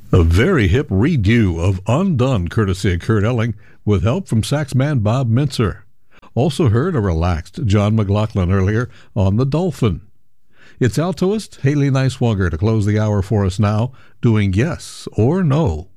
A very hip redo of Undone, courtesy of Kurt Elling, with help from saxman Bob Mintzer. Also heard a relaxed John McLaughlin earlier on The Dolphin. It's altoist Haley Niswonger to close the hour for us now, doing Yes or No.